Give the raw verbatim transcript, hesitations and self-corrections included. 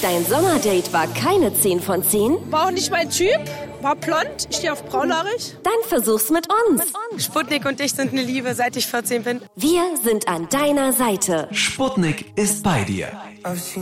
Dein Sommerdate war keine zehn von zehn? War auch nicht mein Typ, war blond, ich stehe auf braunhaarig. Dann versuch's mit uns. Sputnik und ich sind eine Liebe, seit ich vierzehn bin. Wir sind an deiner Seite. Sputnik ist bei dir.